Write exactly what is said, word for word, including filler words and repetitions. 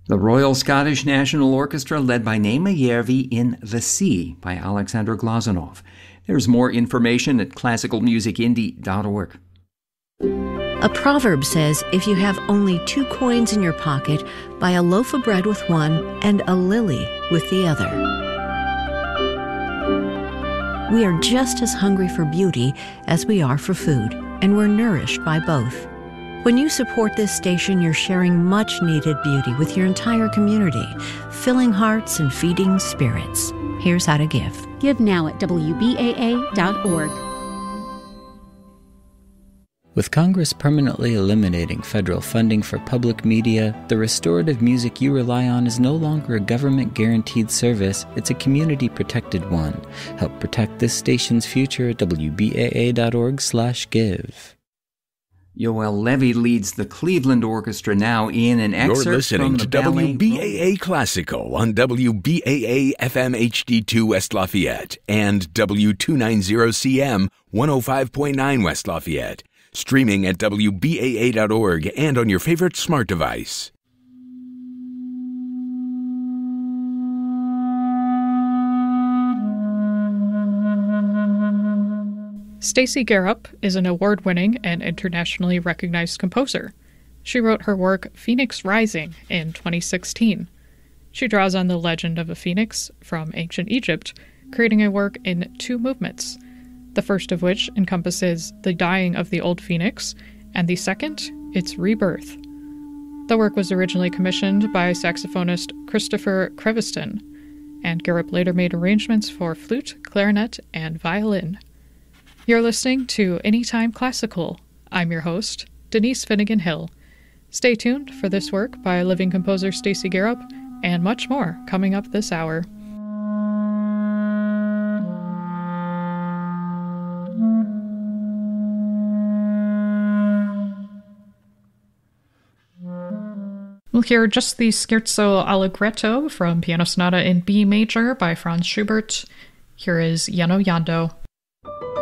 The Royal Scottish National Orchestra, led by Naima Järvi, in The Sea by Alexander Glazunov. There's more information at classical music indie dot org. A proverb says, if you have only two coins in your pocket, buy a loaf of bread with one and a lily with the other. We are just as hungry for beauty as we are for food, and we're nourished by both. When you support this station, you're sharing much-needed beauty with your entire community, filling hearts and feeding spirits. Here's how to give. Give now at W B A A dot org. With Congress permanently eliminating federal funding for public media, the restorative music you rely on is no longer a government-guaranteed service, it's a community-protected one. Help protect this station's future at W B A A dot org slash give. Yoel Levy leads the Cleveland Orchestra now in an excerpt You're listening from the to ballet. W B A A Classical on W B A A F M H D two West Lafayette and W two ninety C M one oh five point nine West Lafayette. Streaming at W B A A dot org and on your favorite smart device. Stacey Garup is an award-winning and internationally recognized composer. She wrote her work Phoenix Rising in twenty sixteen. She draws on the legend of a phoenix from ancient Egypt, creating a work in two movements, the first of which encompasses the dying of the old phoenix, and the second, its rebirth. The work was originally commissioned by saxophonist Christopher Creveston, and Garup later made arrangements for flute, clarinet, and violin. You're listening to Anytime Classical. I'm your host, Denise Finnegan Hill. Stay tuned for this work by living composer Stacey Garup, and much more coming up this hour. We'll hear just the Scherzo Allegretto from Piano Sonata in B major by Franz Schubert. Here is Jano Jando.